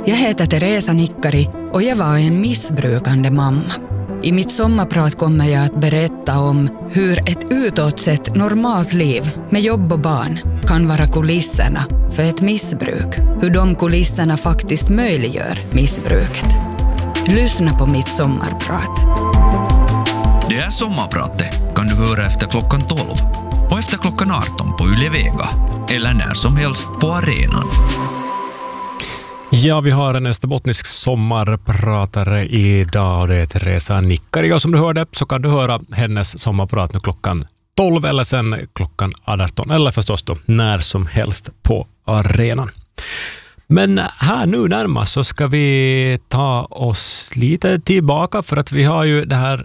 Jag heter Teresa Nikkari och jag var en missbrukande mamma. I mitt sommarprat kommer jag att berätta om hur ett utåt sett normalt liv med jobb och barn kan vara kulisserna för ett missbruk. Hur de kulisserna faktiskt möjliggör missbruket. Lyssna på mitt sommarprat. Det här sommarpratet kan du höra efter klockan 12 och efter klockan 18 på Yle Vega eller när som helst på arenan. Ja, vi har en österbottnisk sommarpratare idag och det är Teresa Nikkari. Och som du hörde så kan du höra hennes sommarprat nu klockan 12 eller sen klockan 18 eller förstås då när som helst på arenan. Men här nu närmast så ska vi ta oss lite tillbaka för att vi har ju det här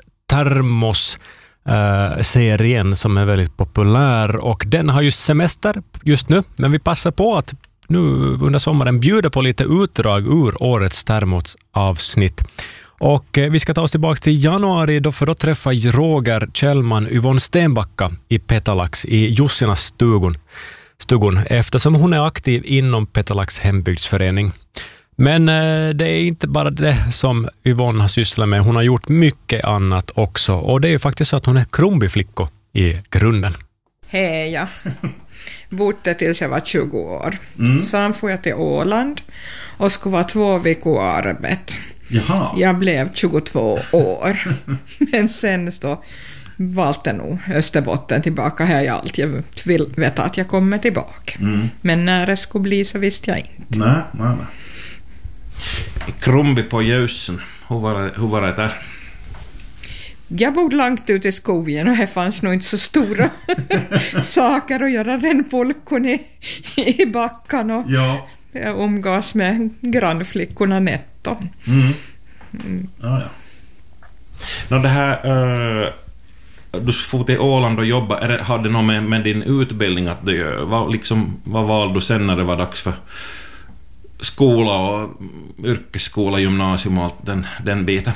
Termos-serien som är väldigt populär och den har ju semester just nu, men vi passar på att nu under sommaren bjuder på lite utdrag ur årets Termos-avsnitt. Och vi ska ta oss tillbaka till januari för då träffar Roger Kjellman Yvonne Stenbacka i Petalax i Jussinas stugun eftersom hon är aktiv inom Petalax hembygdsförening. Men det är inte bara det som Yvonne har sysslat med. Hon har gjort mycket annat också. Och det är ju faktiskt så att hon är Krumbyflicko i grunden. Hej, ja. Bodde tills jag var 20 år. Sen får jag till Åland och skulle vara 2 veckor arbete. Jaha. Jag blev 22 år. Men sen så valde nog Österbotten tillbaka här jag alltid vet att jag kommer tillbaka. Men när det skulle bli så visste jag inte. Nej. Krumby på Ljusen, hur var det där? Jag bodde långt ut i skogen och det fanns nog inte så stora saker att göra rennpolkon i backan och jag umgås med grannflickorna netto. Ja. Det här du får till Åland och jobba, hade något med din utbildning att du vad valde du sen när det var dags för skola och yrkesskola, gymnasium och allt den biten?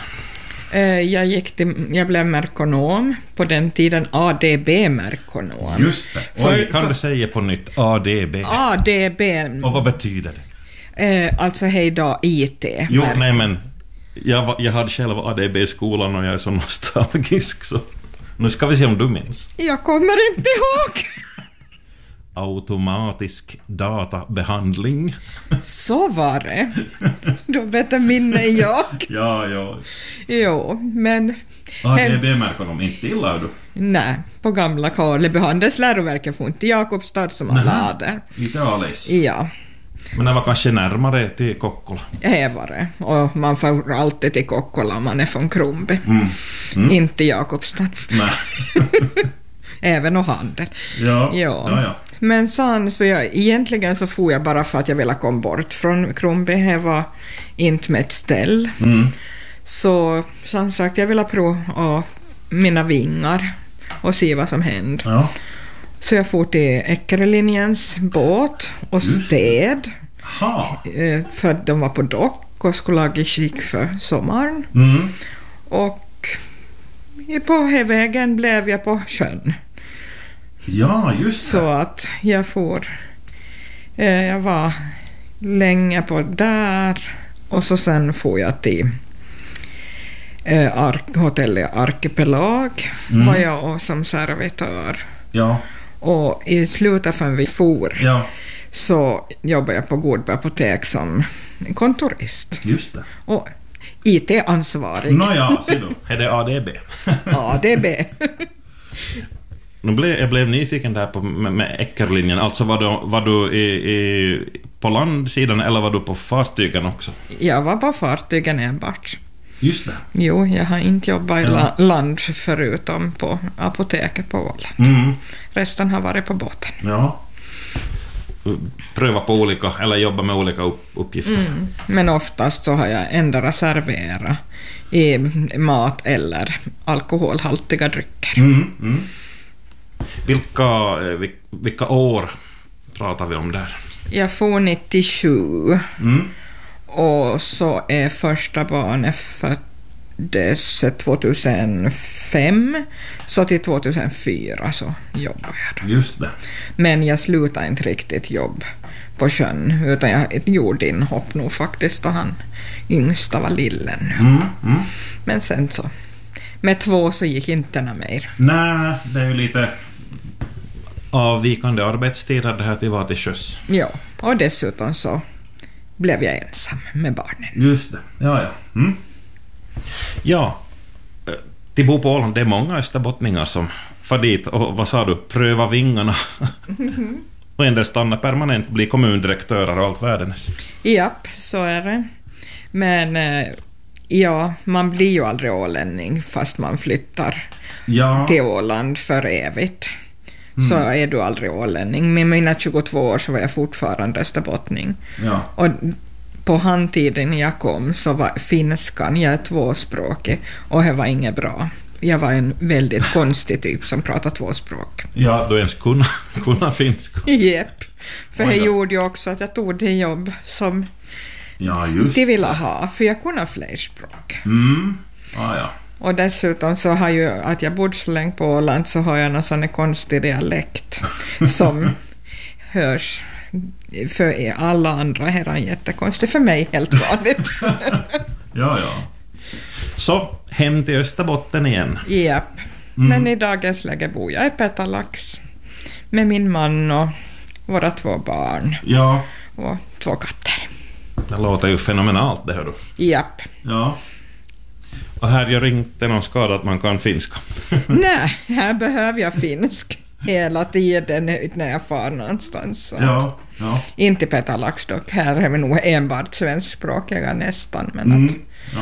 Jag blev merkonom på den tiden, ADB-merkonom. Just det. Kan du säga på nytt ADB? ADB. Och vad betyder det? Alltså hej då IT. Jo, nej men jag hade själv ADB-skolan och jag är så nostalgisk så nu ska vi se om du minns. Jag kommer inte ihåg. Automatisk databehandling. Så var det. Då bättre minne jag. Ja. Jo, men ADB-märker de inte illa du? Nej, på gamla Karleby handelsläroverket får inte Jakobstad som har lader. Lite alldeles. Ja. Men det var kanske närmare till Kokkola. Det var det. Och man får alltid till Kokkola om man är från Krumby. Inte Jakobstad. Nej. Även och handel. Ja. Men sen så egentligen så får jag bara för att jag ville komma bort från Krumby. Det var inte med ett ställ. Så som sagt, jag ville prova mina vingar och se vad som hände. Ja. Så jag får till Eckerölinjens båt och städ. För de var på dock och skulle laga skick för sommaren. Och på vägen blev jag på sjön. Ja, just det. Så att jag var länge på där och så sen får jag till hotellet Arkipelag var jag som servitör. Ja. Och i slutet för vi så jobbade jag på Godberg apotek som kontorist. Just det. Och IT-ansvarig. Nåja, ser du. Är det ADB? ADB. Jag blev nyfiken där med Eckerlinjen. Alltså var du på landsidan eller var du på fartygen också? Jag var på fartygen enbart. Just det. Jo, jag har inte jobbat i land förutom på apoteket på Åland. Resten har varit på båten. Ja. Pröva på olika, eller jobba med olika uppgifter. Men oftast så har jag ändå serverat i mat eller alkoholhaltiga drycker. Vilka år pratar vi om där? Jag får 97. Och så är första barnet föddes 2005. Så till 2004 så jobbar jag då. Just det. Men jag slutade inte riktigt jobb på sjön, utan jag gjorde inhopp nog faktiskt då han yngsta var lillen. Men sen så med 2 så gick inte mer. Nej, det är ju lite avvikande arbetstider det här till var till sjöss. Ja, och dessutom så blev jag ensam med barnen. Just det, ja. Ja, till bo på Åland, det är många österbottningar som far dit och, vad sa du, pröva vingarna. Och en del stannar permanent, blir kommundirektörer och allt världens. Japp, så är det. Men ja, man blir ju aldrig ålänning fast man flyttar till Åland för evigt. Så är du aldrig ålänning. Med mina 22 år så var jag fortfarande österbottning. Ja. Och på handtiden jag kom så var finskan, jag är 2-språkig och det var inget bra. Jag var en väldigt konstig typ som pratade 2 språk. Ja, du ens kunna finska. Jepp. För det gjorde ju också att jag tog det jobb som de ville ha. För jag kunde fler språk. Ja. Och dessutom så har ju, att jag bodde så länge på Åland så har jag någon sån konstig dialekt som hörs för alla andra här är jättekonstigt, för mig helt vanligt. Ja. Så, hem till Österbotten igen. Japp. Men i dagens läge bor jag i Petalax med min man och våra 2 barn. Ja. Och 2 katter. Det låter ju fenomenalt det här då. Japp. Ja. Och här gör inte någon skada att man kan finska. Nej, här behöver jag finsk hela tiden när jag far någonstans. Ja. Inte Petalax dock, här är vi nog enbart svenskspråkiga nästan. Men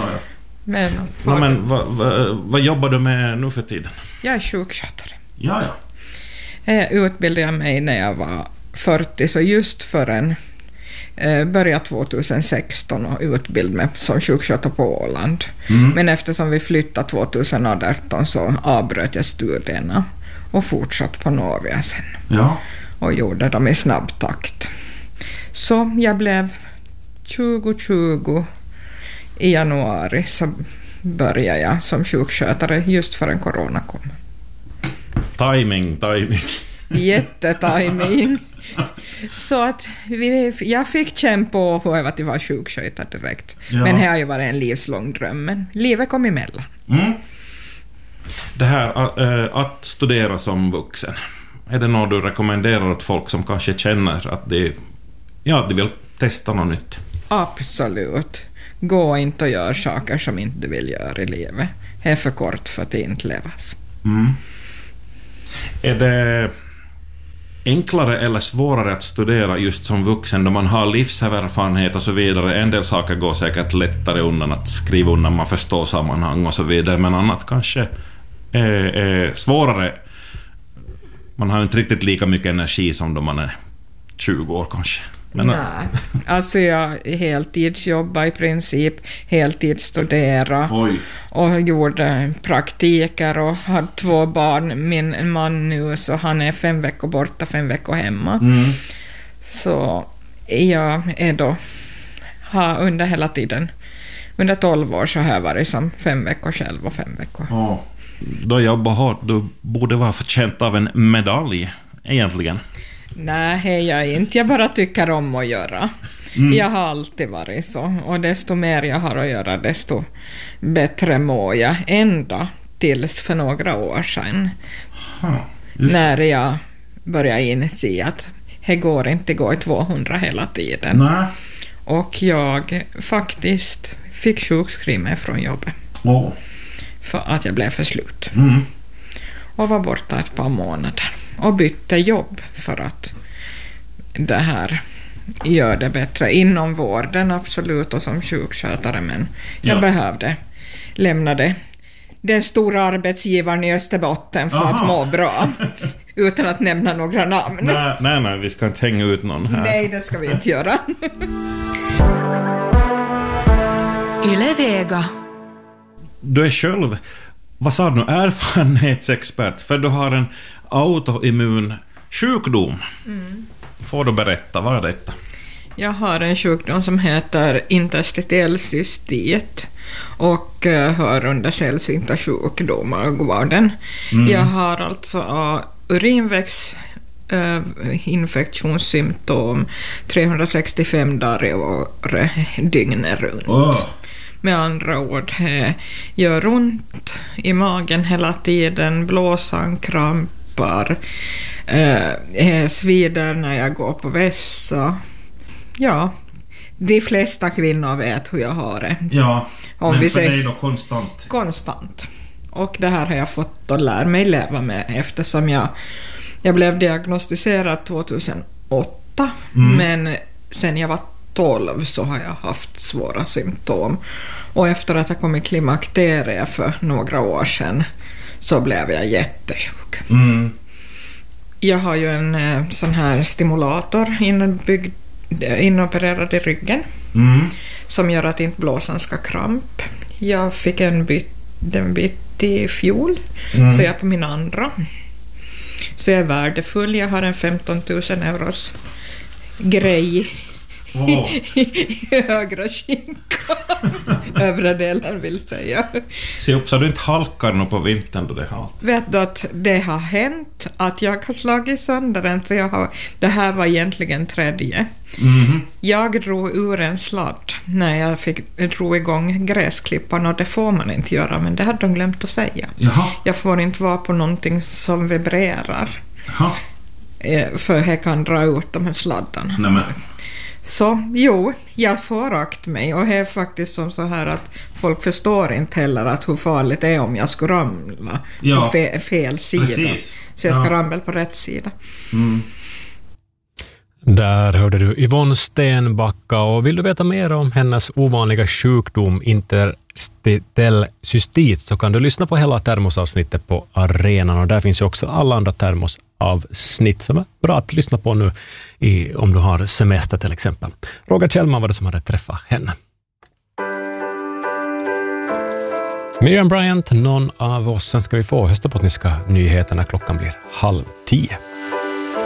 vad jobbar du med nu för tiden? Jag är sjukskötare. Ja. Jag utbildade mig när jag var 40, så just förrän började 2016 och utbildade mig som sjukskötare på Åland. Men eftersom vi flyttade 2018 så avbröt jag studierna och fortsatt på Novia sen. Ja. Och gjorde dem i snabb takt. Så jag blev 2020 i januari så började jag som sjukskötare just förrän corona kom. Timing. Jättetiming. Så att jag fick kämpa på att jag var sjukskötare direkt. Ja. Men det har ju varit en livslång dröm. Men livet kom emellan. Det här att studera som vuxen, är det något du rekommenderar åt folk som kanske känner att de vill testa något nytt? Absolut. Gå inte och gör saker som inte du vill göra i livet. Det är för kort för att det inte levas. Är det enklare eller svårare att studera just som vuxen då man har livserfarenhet och så vidare? En del saker går säkert lättare undan att skriva undan, man förstår sammanhang och så vidare, men annat kanske är svårare. Man har inte riktigt lika mycket energi som då man är 20 år kanske. Nej, alltså jag heltidsjobbade i princip, heltidsstudera och gjorde praktiker och hade 2 barn. Min man nu, så han är 5 veckor borta, 5 veckor hemma. Så jag är då under hela tiden, under 12 år så har jag varit som 5 veckor själv och 5 veckor. Då jobbar hårt, du borde vara förtjänt av en medalj egentligen. Nej, jag är inte. Jag bara tycker om att göra. Jag har alltid varit så. Och desto mer jag har att göra, desto bättre mår jag. Ända tills för några år sedan. När jag började inse att det går inte gå i 200 hela tiden. Nej. Och jag faktiskt fick sjukskriva mig från jobbet. För att jag blev för slut. Och var borta ett par månader. Och bytte jobb för att det här gör det bättre inom vården, absolut, och som sjukskötare, men jag behövde lämna den stora arbetsgivaren i Österbotten för att må bra, utan att nämna några namn. Nej, vi ska inte hänga ut någon här. Nej, det ska vi inte göra. Yle Vega. Du är själv, vad sa du nu, erfarenhetsexpert, för du har en autoimmun sjukdom. Får du berätta, vad är detta? Jag har en sjukdom som heter interstitiell cystit och hör under sällsynta sjukdomar. Jag har alltså urinvägsinfektion infektionssymptom 365 dagar i året, dygnet runt. Med andra ord, gör ont i magen hela tiden, blåsan, krampar, svider när jag går på vässa. Ja, de flesta kvinnor vet hur jag har det. Ja, om men vi för säger, dig då konstant? Konstant. Och det här har jag fått att lära mig leva med, eftersom jag blev diagnostiserad 2008, men sen jag var 12 så har jag haft svåra symptom. Och efter att jag kom i klimakterie för några år sedan så blev jag jättesjuk. Jag har ju en sån här stimulator inopererad i ryggen som gör att inte blåsan ska kramp. Jag fick den bytt i fjol, så jag är på min andra. Så jag är värdefull. Jag har en 15 000 euros grej i högra skinkan. Övre delen vill säga. Se upp så du inte halkar nog på vintern då det är halt. Vet du att det har hänt att jag har slagit sönder den, så det här var egentligen tredje. Jag drog ur en sladd när jag drog igång gräsklippan, och det får man inte göra, men det hade de glömt att säga. Jaha. Jag får inte vara på någonting som vibrerar. Jaha. För jag kan dra ut de här sladdarna. Nämen. Så jo, jag får akt mig, och det är faktiskt som så här att folk förstår inte heller att hur farligt det är om jag skulle ramla på fel sida. Precis. Så jag ska ramla på rätt sida. Där hörde du Yvonne Stenbacka, och vill du veta mer om hennes ovanliga sjukdom interstitiell cystit så kan du lyssna på hela termosavsnittet på arenan, och där finns ju också alla andra termosavsnitt som är bra att lyssna på nu om du har semester till exempel. Roger Kjellman var det som hade träffat henne. Miriam Bryant, någon av oss, sen ska vi få höstapotniska nyheterna, klockan blir 9:30.